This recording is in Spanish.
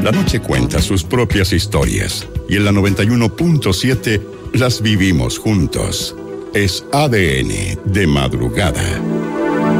La noche cuenta sus propias historias y en la 91.7 las vivimos juntos. Es ADN de madrugada.